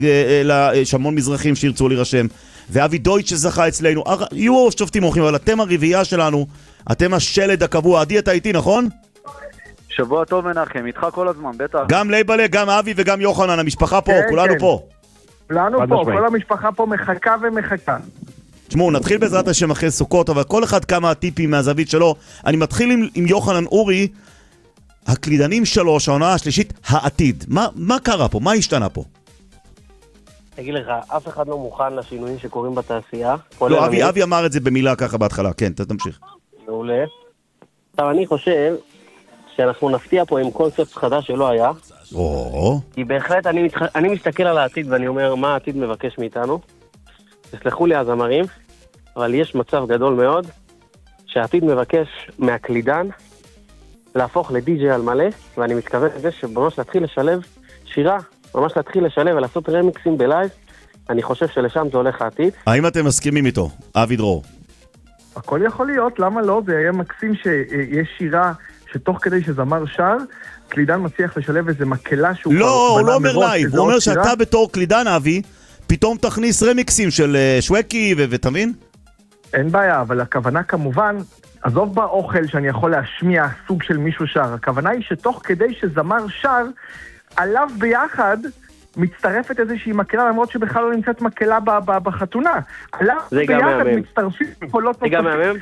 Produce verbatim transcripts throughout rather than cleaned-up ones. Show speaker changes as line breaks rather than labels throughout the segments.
יש המון מזרחים שירצו להירשם, ואבי דויטש שזכה אצלנו, יהיו שופטים אורחים, אבל אתם הרביעייה שלנו, אתם השלד הקבוע. עדי, אתה איתי, נכון?
שבוע טוב מנחם, איתך כל הזמן, בטח.
גם לייבלה, גם אבי וגם יוחנן, המשפחה פה, כולנו פה.
כולנו פה, כל המשפחה פה מחכה ומחכה.
תשמעו, נתחיל בעזרת השם אחרי סוכות, אבל כל אחד כמה טיפים מהזווית שלו. אני מתחיל עם, עם יוחנן אורי, הקלידנים שלוש, העונה השלישית, העתיד. מה, מה קרה פה? מה השתנה פה?
אגיד לך, אף אחד לא מוכן לשינויים שקורים בתעשייה.
לא, אבי, אבי אמר את זה במילה ככה בהתחלה, כן, תמשיך.
מעולה. עכשיו, אני חושב שאנחנו נפתיע פה עם קונספט חדש שלא היה.
או.
כי בהחלט אני, מתח... אני מסתכל על העתיד ואני אומר, מה העתיד מבקש מאיתנו? תסלחו לי הזמרים, אבל יש מצב גדול מאוד שהעתיד מבקש מהקלידן להפוך לדי-ג'יי על מלא, ואני מתכוון לזה שממש להתחיל לשלב שירה, ממש להתחיל לשלב ולעשות רמיקסים בלייב. אני חושב שלשם זה הולך העתיד.
האם אתם מסכימים איתו, אבי דרור?
הכל יכול להיות, למה לא? זה היה מקסים שיש שירה שתוך כדי שזמר שר, קלידן מצליח לשלב איזה מקלה שהוא...
לא, הוא לא אומר לייב, הוא אומר שאתה בתור קלידן, אבי, פתאום תכניס רמיקסים של שווקי ותבין?
אין בעיה, אבל הכוונה כמובן, עזוב באוכל שאני יכול להשמיע סוג של מישהו שר, הכוונה היא שתוך כדי שזמר שר, עליו ביחד מצטרפת איזושהי מקלה, למרות שבכלל לא נמצאת מקלה בחתונה. עליו ביחד מצטרפים קולות נוספים.
זה גם מהמם.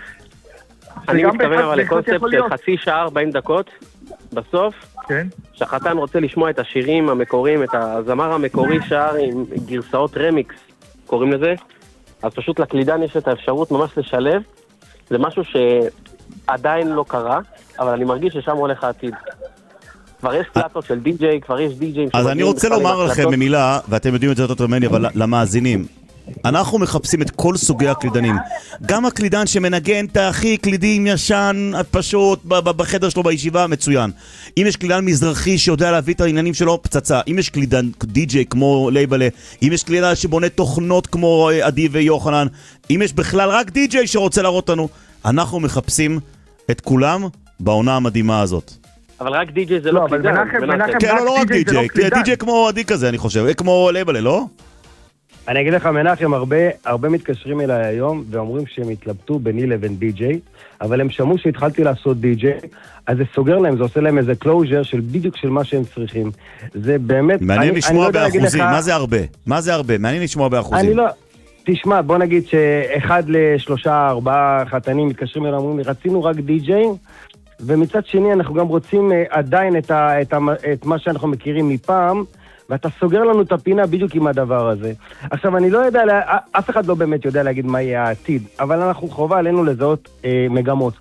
אני מתכוון אבל לקונספט של חצי שעה ארבעים דקות, בסוף, שהחתן רוצה לשמוע את השירים המקוריים, את הזמר המקורי שר עם גרסאות רמיקס, קוראים לזה, אז פשוט לקלידן יש את האפשרות ממש לשלב, זה משהו שעדיין לא קרה, אבל אני מרגיש ששם הולך העתיד. כבר יש קלטות של די-ג'יי, כבר יש די-ג'יי...
אז אני רוצה לומר לכם במילה, ואתם יודעים את זה יותר ממני, אבל למאזינים, אנחנו מחפשים את כל סוגי הקלידנים. גם הקלידן שמנגן את הכי קלידים ישן, פשוט, בחדר שלו בישיבה, מצוין. אם יש קלידן מזרחי שיודע להביא את העניינים שלו, פצצה. אם יש קלידן די-ג'יי כמו לייבלה, אם יש קלידן שבונה תוכנות כמו עדי ויוחנן, אם יש בכלל רק די-ג'יי שרוצה להראות לנו, אנחנו מחפשים את כולם בעונה המדהימה הזאת.
אבל רק די-ג'יי זה לא קלידן.
כן, לא רק די-ג'יי, די-ג'יי כמו עדי כזה, אני חושב, כמו לייבלה, לא?
אני אגיד לך מנחם, הרבה, הרבה מתקשרים אליי היום ואומרים שהם התלבטו ביני לבין די-ג'יי, אבל הם שמעו שהתחלתי לעשות די-ג'יי, אז זה סוגר להם, זה עושה להם איזה קלוז'ר של בדיוק של מה שהם צריכים. זה באמת...
מעניין לשמוע באחוזים, מה זה הרבה? מה זה הרבה? מעניין לשמוע באחוזים.
אני לא... תשמע, בוא נגיד שאחד לשלושה, ארבעה חתנים מתקשרים אליי, אומרים לי, רצינו רק די-ג'יי, ומצד שני אנחנו גם רוצים עדיין את, ה, את, ה, את מה שאנחנו מכירים מפעם, ואתה סוגר לנו את הפינה בדיוק עם הדבר הזה. עכשיו, אני לא יודע, אף אחד לא באמת יודע להגיד מה יהיה העתיד, אבל אנחנו חובה עלינו לזהות אה, מגמות.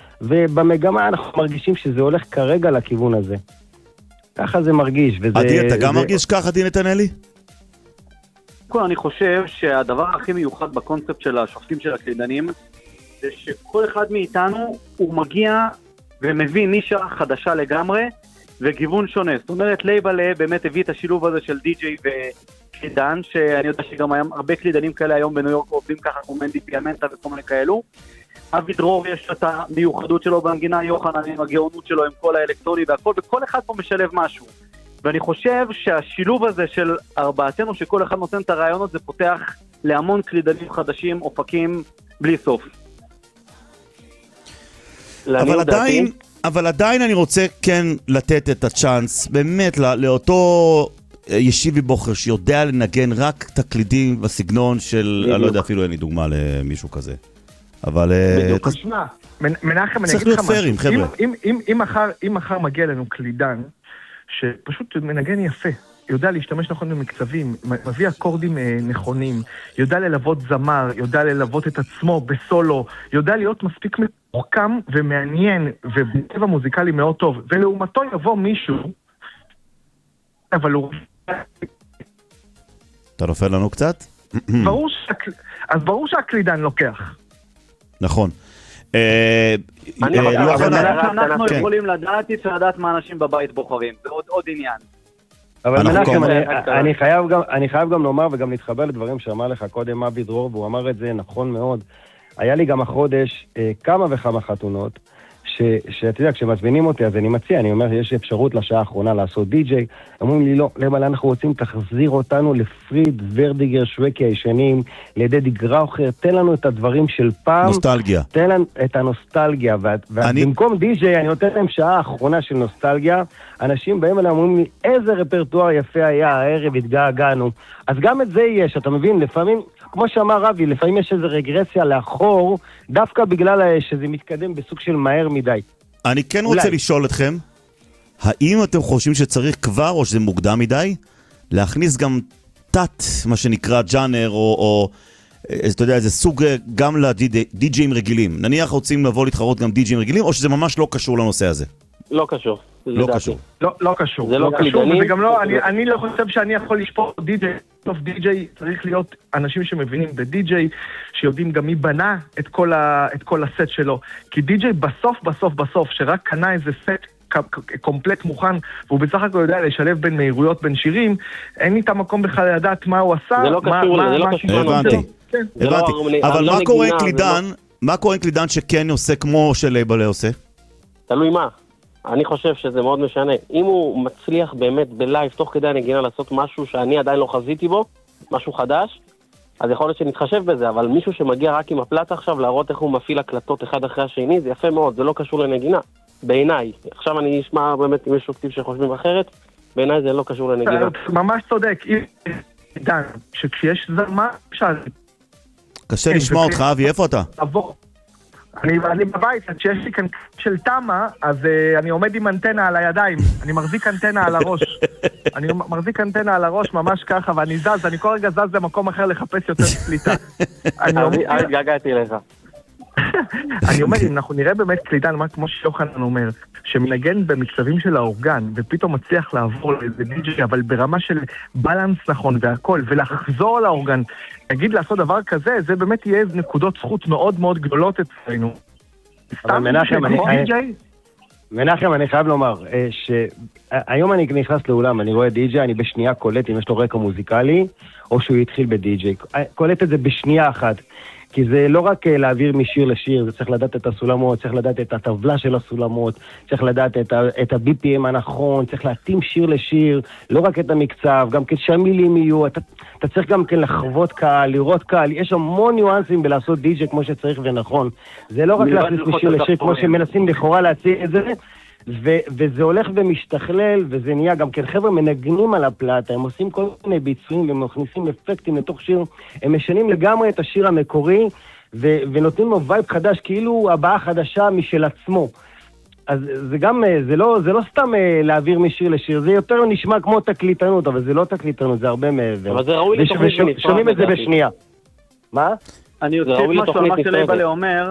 ובמגמה אנחנו מרגישים שזה הולך כרגע לכיוון הזה. ככה זה מרגיש, וזה...
עדי, אתה גם
זה...
מרגיש ככה, עדי נתנאלי?
אני חושב שהדבר הכי מיוחד בקונספט של השופטים של הקלידנים, זה שכל אחד מאיתנו הוא מגיע ומביא נישה חדשה לגמרי, וגיוון שונה. זאת אומרת, לייבלה באמת הביא את השילוב הזה של די-ג'יי וקלידן, שאני יודע שגם הרבה קלידנים כאלה היום בניו יורק עובדים ככה, כמו מנדי פיאמנטה וכל מיני כאלו. אבי דרור יש את המיוחדות שלו בנגינה, יוחנן עם הגאונות שלו, עם כל האלקטרוני והכל, וכל אחד פה משלב משהו. ואני חושב שהשילוב הזה של ארבעתנו, שכל אחד נותן את הרעיונות, זה פותח להמון קלידנים חדשים, אופקים, בלי סוף.
אבל עדיין... אבל עדיין אני רוצה כן לתת את הצ'אנס, באמת, לא, לאותו ישיבי בוחר שיודע לנגן רק תקלידים בסגנון של, אני לא יודע, אפילו אין לי דוגמה למישהו כזה. אבל...
בדיוק, תשמע, מנחם, אני אגיד לך משהו. אם מחר מגיע לנו קלידן, שפשוט מנגן יפה, יודע להשתמש נכון במקצבים, מביא אקורדים נכונים, יודע ללוות זמר, יודע ללוות את עצמו בסולו, יודע להיות מספיק מתוחכם ומעניין ובטבע מוזיקלי מאוד טוב, ולעומתו יבוא מישהו, אבל הוא...
אתה נופל לנו קצת?
ברור שהק... אז ברור שהקלידן לוקח.
נכון.
אנחנו יכולים לדעת, צריך לדעת מה אנשים בבית בוחרים, זה עוד עניין.
אבל מנחם, אני חייב גם, אני חייב גם לומר וגם להתחבר לדברים שאמר לך קודם אבי דרור, והוא אמר את זה נכון מאוד. היה לי גם החודש כמה וכמה חתונות, שאתה יודע, כשמזמינים אותי, אז אני מציע, אני אומר, יש אפשרות לשעה האחרונה לעשות די-ג'יי, אומרים לי, לא, למה אנחנו רוצים, תחזיר אותנו לפריד ורדיגר שווקי הישנים, לידי גראוכר, תן לנו את הדברים של פעם.
נוסטלגיה.
תן לנו את הנוסטלגיה, ובמקום אני... די-ג'יי, אני נותן להם שעה האחרונה של נוסטלגיה, אנשים באים אליהם אומרים לי, איזה רפרטואר יפה היה, הערב התגעגענו. אז גם את זה יש, אתה מבין, לפעמים, כמו שאמר רבי, לפעמים יש איזו רגרסיה לאחור, דווקא בגלל שזה מתקדם בסוג של מהר מדי.
אני כן רוצה אולי. לשאול אתכם, האם אתם חושבים שצריך כבר, או שזה מוקדם מדי, להכניס גם תת, מה שנקרא ג'אנר, או, או אתה יודע, איזה סוג גם לדי-ג'יים רגילים. נניח רוצים לבוא להתחרות גם די-ג'יים רגילים, או שזה ממש לא קשור לנושא הזה?
לא קשור.
לא קשור.
לא, לא קשור.
זה לא
קשור, וזה גם לא, אני, אני לא חושב שאני יכול לשפוט די-ג'יי. בסוף די-ג'יי צריך להיות אנשים שמבינים בדי-ג'יי, שיודעים גם מי בנה את כל, ה, את כל הסט שלו. כי די-ג'יי בסוף, בסוף, בסוף, שרק קנה איזה סט קומפלט מוכן, והוא בסך הכל יודע לשלב בין מהירויות, בין שירים, אין לי את המקום בכלל לדעת מה הוא עשה.
זה לא קשור, זה לא קשור.
הבנתי, הבנתי. אבל מה קורה עם קלידן, מה קורה עם קלידן שכן עושה כמו שלייבלה עושה?
תלוי מה. אני חושב שזה מאוד משנה. אם הוא מצליח באמת בלייב, תוך כדי הנגינה, לעשות משהו שאני עדיין לא חזיתי בו, משהו חדש, אז יכול להיות שנתחשב בזה, אבל מישהו שמגיע רק עם הפלטה עכשיו, להראות איך הוא מפעיל הקלטות אחד אחרי השני, זה יפה מאוד, זה לא קשור לנגינה. בעיניי. עכשיו אני אשמע באמת אם יש שופטים שחושבים אחרת, בעיניי זה לא קשור לנגינה.
ממש צודק. דן, שכשיש זרמה, אפשר...
קשה לשמוע אותך, אבי, איפה אתה?
אני, אני בבית, כשיש לי כאן של תמה, אז uh, אני עומד עם אנטנה על הידיים, אני מחזיק אנטנה על הראש. אני מחזיק אנטנה על הראש ממש ככה, ואני זז, אני כל רגע זז למקום אחר לחפש יותר קליטה.
אני התגעגעתי אליך.
אני אומר, אם אנחנו נראה באמת קליטן, כמו שיוחנן אומר, שמנגן במצבים של האורגן, ופתאום מצליח לעבור לדי-ג'יי, אבל ברמה של בלנס נכון והכל, ולחזור לאורגן, נגיד לעשות דבר כזה, זה באמת יהיה נקודות זכות מאוד מאוד גדולות אצלנו.
אבל מנחם, אני... מנחם, אני חייב לומר, שהיום אני נכנס לאולם, אני רואה די-ג'יי, אני בשנייה קולט אם יש לו רקע מוזיקלי, או שהוא יתחיל בדי-ג'יי. קולט את זה בשנייה אחת. כי זה לא רק להעביר משיר לשיר, זה צריך לדעת את הסולמות, צריך לדעת את הטבלה של הסולמות, צריך לדעת את, ה- את ה-בי פי אם הנכון, צריך להתאים שיר לשיר, לא רק את המקצב, גם כשהמילים יהיו, אתה, אתה צריך גם כן לחוות קהל, לראות קהל, יש המון ניואנסים בלעשות די-ג'יי כמו שצריך ונכון. זה לא רק להכניס משיר לשיר כמו שמנסים לכאורה להציג את זה, ו- וזה הולך ומשתכלל, וזה נהיה גם כן חבר'ה מנגנים על הפלטה, הם עושים כל מיני ביצועים, והם מכניסים אפקטים לתוך שיר, הם משנים לגמרי את השיר המקורי, ו- ונותנים לו וייב חדש, כאילו הבאה חדשה משל עצמו. אז זה גם, זה לא, זה לא סתם להעביר משיר לשיר, זה יותר נשמע כמו תקליטנות, אבל זה לא תקליטנות, זה הרבה מעבר.
אבל זה ראוי לתוכנית נפרד.
ושומעים את זה בשנייה. מה?
אני אוסיף משהו על מה שלייבלה אומר,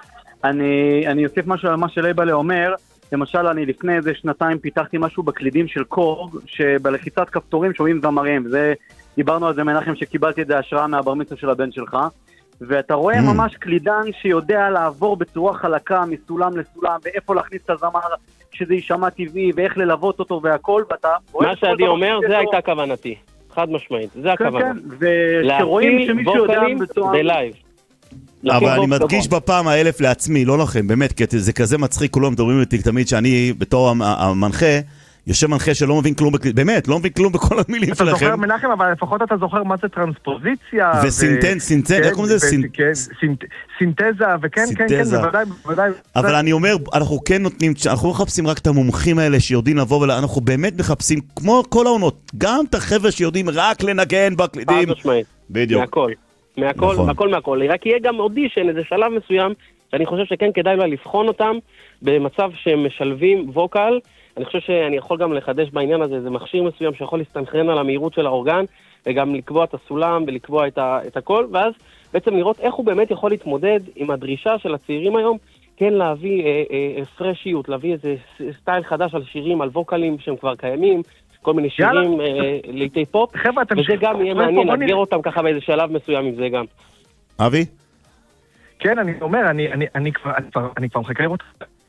אני אוסיף משהו על מה שלייבלה אומר, למשל, אני לפני איזה שנתיים פיתחתי משהו בקלידים של קורג, שבלחיצת כפתורים שומעים זמרים. זה, דיברנו על זה מנחם שקיבלתי את זה השראה מהבר מצווה של הבן שלך. ואתה רואה mm. ממש קלידן שיודע לעבור בצורה חלקה מסולם לסולם, ואיפה להכניס את הזמר שזה יישמע טבעי, ואיך ללוות אותו והכל, ואתה...
מה שעדי אומר, זה הייתה כוונתי. חד משמעית, זה הכוונה.
כן, כן, וכשרואים שמישהו יודע בצורה...
בלייב.
אבל אני מדגיש בפעם האלף לעצמי, לא לכם, באמת, כי זה כזה מצחיק, כולם מדברים איתי תמיד שאני, בתור המנחה, יושב מנחה שלא מבין כלום, באמת, לא מבין כלום בכל המילים שלכם.
אתה זוכר מנחם, אבל לפחות אתה זוכר מה זה טרנספוזיציה.
וסינטן, סינטן, איך קוראים לזה?
סינתזה, וכן, כן, כן, בוודאי, בוודאי.
אבל אני אומר, אנחנו כן נותנים, אנחנו לא מחפשים רק את המומחים האלה שיודעים לבוא, אנחנו באמת מחפשים, כמו כל העונות, גם את החבר'ה שיודעים רק לנגן בקלידים. בדיוק.
מהכל. מהכל, נכון. מהכל מהכל, רק יהיה גם אודישן, איזה שלב מסוים, שאני חושב שכן כדאי לה לבחון אותם, במצב שהם משלבים ווקל, אני חושב שאני יכול גם לחדש בעניין הזה, איזה מכשיר מסוים שיכול להסתנכרן על המהירות של האורגן, וגם לקבוע את הסולם ולקבוע את, ה, את הכל, ואז בעצם לראות איך הוא באמת יכול להתמודד עם הדרישה של הצעירים היום, כן להביא אה, אה, פרשיות, להביא איזה סטייל חדש על שירים, על ווקלים שהם כבר קיימים, כל מיני שירים לעיתי פופ, וזה גם יהיה מעניין, לאתגר אותם ככה באיזה שלב מסוים עם זה גם.
אבי?
כן, אני אומר, אני כבר מחכה לראות.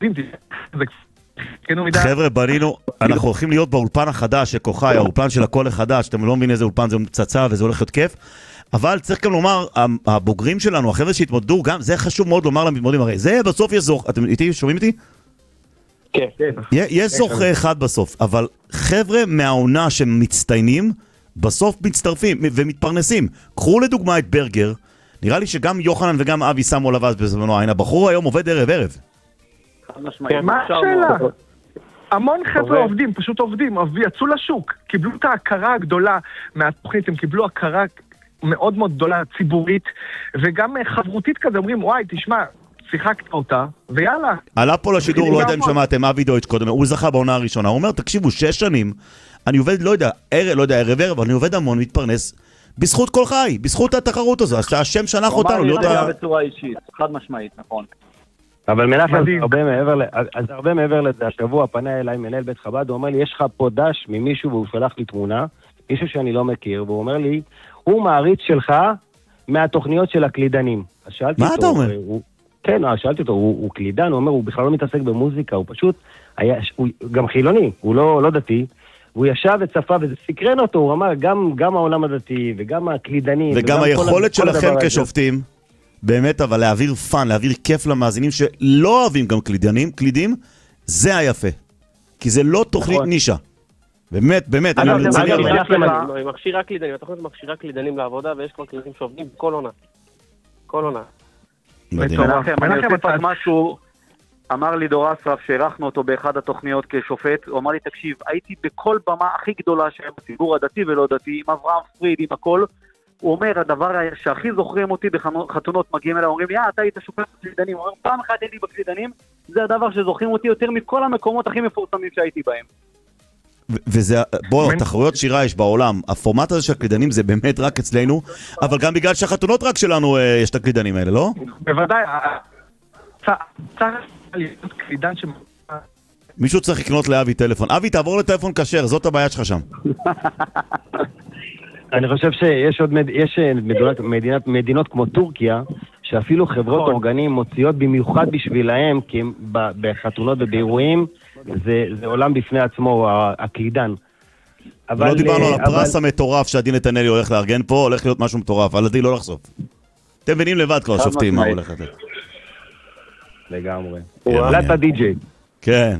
חבר'ה, בנינו, אנחנו הולכים להיות באולפן החדש של כוחי, האולפן של הקול החדש, אתם לא מבינים איזה אולפן, זה פצצה וזה הולך להיות כיף, אבל צריך גם לומר, הבוגרים שלנו, החבר'ה שהתמודדו, גם זה חשוב מאוד לומר למתמודדים, הרי זה בסוף יזוך, אתם איתי, שומעים איתי?
כן.
יש זוכה אחד בסוף, אבל חבר'ה מהעונה שמצטיינים, בסוף מצטרפים ומתפרנסים. קחו לדוגמה את ברגר, נראה לי שגם יוחנן וגם אבי שמו לבאז בזמנו עין, הבחור היום עובד ערב ערב.
מה השאלה? המון חבר'ה עובדים, פשוט עובדים, יצאו לשוק, קיבלו את ההכרה הגדולה מהתוכנית, הם קיבלו הכרה מאוד מאוד גדולה ציבורית, וגם חברותית כזה, אומרים, וואי, תשמע, שיחקת אותה, ויאללה.
עלה פה לשידור, לא יודע אם שמעתם, אבי דויץ' קודם, הוא זכה בעונה הראשונה, הוא אומר, תקשיבו, שש שנים, אני עובד, לא יודע, ערב, לא יודע, ערב ערב, אני עובד המון, מתפרנס, בזכות כל חי, בזכות התחרות הזו, השם שלח אותנו,
להיות... הוא אמר לי בצורה אישית, חד משמעית, נכון.
אבל מנחם, הרבה מעבר, אז הרבה מעבר לזה, השבוע פנה אליי מנהל בית חב"ד, הוא אומר לי, יש לך פה דש ממישהו, והוא שלח לי תמונה, מישהו שאני לא מכיר, והוא אומר לי, הוא מעריץ שלך מהתוכניות של הקלידנים.
מה אתה אומר?
כן, שאלתי אותו, הוא קלידן, הוא אומר, הוא בכלל לא מתעסק במוזיקה, הוא פשוט, הוא גם חילוני, הוא לא דתי, והוא ישב וצפה וזה סקרן אותו, הוא אמר, גם העולם הדתי וגם הקלידנים.
וגם היכולת שלכם כשופטים, באמת, אבל להעביר פן, להעביר כיף למאזינים שלא אוהבים גם קלידנים, קלידים, זה היפה. כי זה לא תוכנית נישה. באמת, באמת, אני רציני על זה.
היא מכשירה קלידנים, התוכנית מכשירה קלידנים לעבודה, ויש כבר קלידנים שעובדים כל עונה. כל עונה.
מנחם, אני אוסיף עוד משהו, אמר לי דור אסרף, שהערכנו אותו באחד התוכניות כשופט, הוא אמר לי, תקשיב, הייתי בכל במה הכי גדולה שהיה בציבור הדתי ולא דתי, עם אברהם פריד, עם הכל, הוא אומר, הדבר שהכי זוכרים אותי בחתונות מגיעים אליי, אומרים לי, אה, אתה היית שופט בקלידנים, הוא אומר, פעם אחת הייתי בקלידנים, זה הדבר שזוכרים אותי יותר מכל המקומות הכי מפורסמים שהייתי בהם.
וזה, בוא, תחרויות שירה יש בעולם, הפורמט הזה של הקלידנים זה באמת רק אצלנו, אבל גם בגלל שהחתונות רק שלנו יש את הקלידנים האלה, לא?
בוודאי, צריך להיות קלידן ש...
מישהו צריך לקנות לאבי טלפון. אבי, תעבור לטלפון כשר, זאת הבעיה שלך שם.
אני חושב שיש עוד, יש מדינות, מדינות כמו טורקיה, שאפילו חברות אורגנים מוציאות במיוחד בשבילהם, כי בחתונות ובאירועים, זה, זה עולם בפני עצמו, הקלידן.
אבל, לא דיברנו על הפרס אבל... המטורף שהדין נתנאלי הולך לארגן פה, הולך להיות משהו מטורף, על הדין לא לחשוף. אתם מבינים לבד כבר, שופטים מה הולך לתת.
לגמרי. עלת הדי-ג'יי.
כן.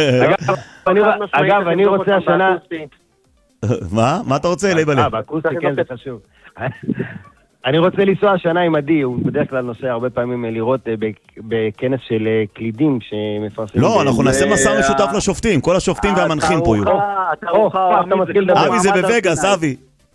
אגב, אני רוצה השנה...
מה? מה אתה רוצה? ליבלה.
אה, באקוסטי, כן, זה חשוב. אני רוצה לנסוע השנה עם עדי, הוא בדרך כלל נוסע הרבה פעמים לראות בכנס של קלידים שמפרסמים.
לא, אנחנו נעשה מסע משותף לשופטים, כל השופטים והמנחים פה יהיו. אבי זה בווגאס, אבי.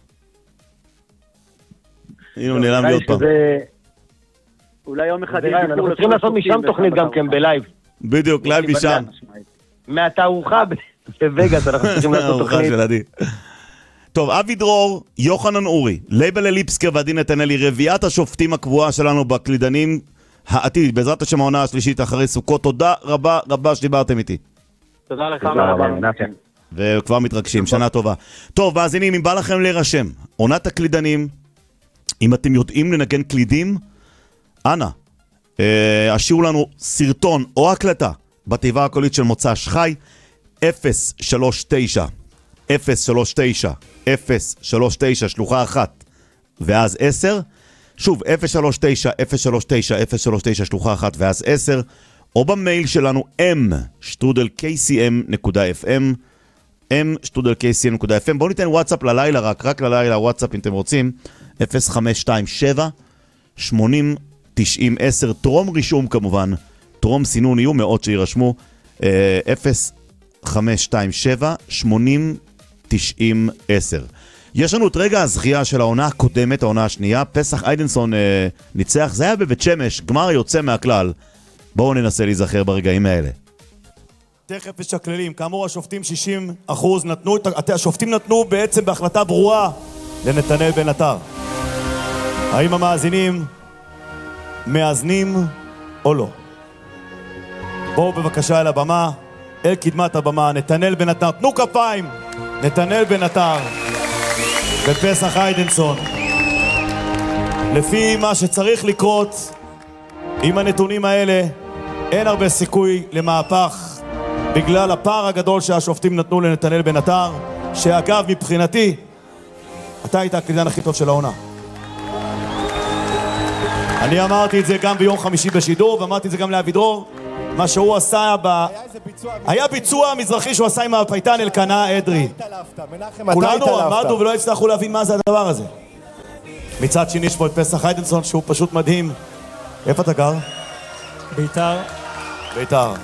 הנה הוא נעלם לי עוד פעם.
אולי יום אחד...
אנחנו צריכים לעשות משם תוכנית גם כן בלייב.
בדיוק, לייב משם.
מהתערוכה בווגאס אנחנו צריכים לעשות תוכנית.
טוב, אבי דרור, יוחנן אורי, ליבלה ליפסקר ועדין נתנאלי, רביעת השופטים הקבועה שלנו בקלידנים העתיד, בעזרת השם העונה השלישית אחרי סוכות. תודה רבה רבה שדיברתם איתי.
תודה לך רבה.
וכבר מתרגשים, שנה טובה. טוב, מאזינים, אם בא לכם להירשם, עונת הקלידנים, אם אתם יודעים לנגן קלידים, אנא, השאירו לנו סרטון או הקלטה בתיבה הקולית של מוצ"ש חי, אפס שלוש תשע אפס שלוש תשע אפס שלוש תשע שלוחה אחת ואז עשר, שוב אפס שלוש תשע אפס שלוש תשע אפס שלוש תשע שלוחה אחת ואז עשר, או במייל שלנו m שטרודל קי סי אם נקודה אף אם m שטרודל קי סי אם נקודה אף אם. בואו ניתן וואטסאפ ללילה, רק רק ללילה וואטסאפ אם אתם רוצים, אפס חמש שתיים שבע שמונים תשעים עשר, טרום רישום כמובן, טרום סינון, יהיו מאות שירשמו, אפס חמש שתיים שבע שמונים תשעים עשר. יש לנו את רגע הזכייה של העונה הקודמת, העונה השנייה, פסח איידנסון אה, ניצח, זה היה בבית שמש, גמר יוצא מהכלל. בואו ננסה להיזכר ברגעים האלה. תכף יש הכללים, כאמור השופטים שישים אחוז נתנו, השופטים נתנו בעצם בהחלטה ברורה לנתנאל בן עטר. האם המאזינים מאזנים או לא? בואו בבקשה אל הבמה, אל קדמת הבמה, נתנאל בן עטר, תנו כפיים, נתנאל בן עטר בפסח איידנסון. לפי מה שצריך לקרות עם הנתונים האלה, אין הרבה סיכוי למהפך בגלל הפער הגדול שהשופטים נתנו לנתנאל בן עטר, שאגב מבחינתי אתה היית הקלידן הכי טוב של העונה. אני אמרתי את זה גם ביום חמישי בשידור, ואמרתי את זה גם לאבי דרור,
מה שהוא עשה ב... היה ביצוע מזרחי שהוא עשה עם הפייטן אלקנה אדרי. כולנו עמדנו ולא הצלחנו להבין מה זה הדבר הזה. מצד שני יש פה את פסח היידנסון שהוא פשוט מדהים. איפה אתה גר?
ביתר.
ביתר.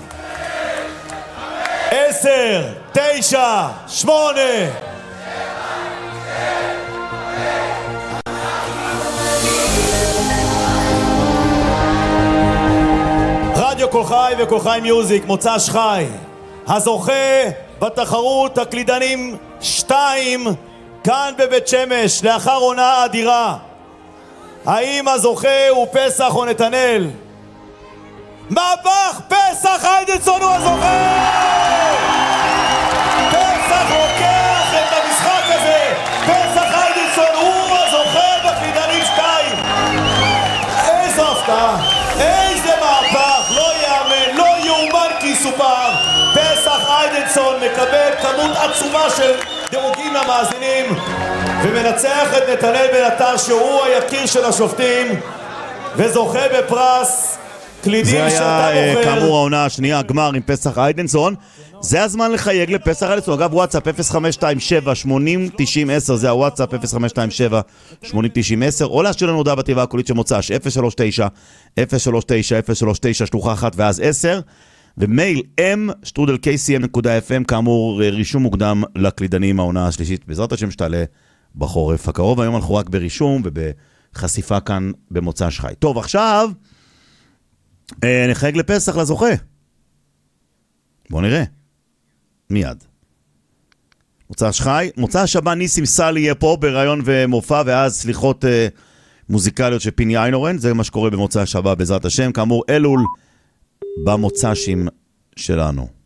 עשר, תשע, שמונה. רדיו כל חי וכל חי מיוזיק, מוצ"ש חי. הזוכה בתחרות הקלידנים שתיים, כאן בבית שמש, לאחר עונה אדירה. האם הזוכה הוא פסח או נתנאל? מהפך! פסח היידנסון הוא הזוכה! פסח לוקח את המשחק הזה! פסח היידנסון הוא הזוכה בקלידנים שתיים! איזו הפתעה! איזה מהפך! לא יאמן, לא יאומן כי סופר! פסח היידנסון מקבל כמות עצומה של דירוגים למאזינים ומנצח את נתנאל בן עטר שהוא היקיר של השופטים וזוכה בפרס קלידים שאתה
בוחר. זה היה
בוחר.
כאמור העונה השנייה, הגמר עם פסח היידנסון. זה הזמן לחייג לפסח היידנסון. אגב, וואטסאפ אפס חמש שתיים שבע שמונים תשעים עשר, זה הוואטסאפ אפס חמש שתיים שבע שמונים תשעים עשר, או להשאיר לנו הודעה בתיבה הקולית של מוצ"ש אפס שלוש תשע אפס שלוש תשע אפס שלוש תשע שלוחה אחת ואז עשר, ומייל m שטרודל קי סי אם נקודה אף אם, כאמור רישום מוקדם לקלידנים העונה השלישית, בעזרת השם שתעלה בחורף הקרוב. היום אנחנו רק ברישום ובחשיפה כאן במוצ"ש חי. טוב, עכשיו אה, נחייג לפסח לזוכה. בואו נראה. מיד. מוצ"ש חי. מוצ"ש הבא ניסים סלי יהיה פה ברעיון ומופע, ואז סליחות אה, מוזיקליות של פיני איינורן. זה מה שקורה במוצ"ש הבא בעזרת השם. כאמור, אלול במוצ"שים שלנו.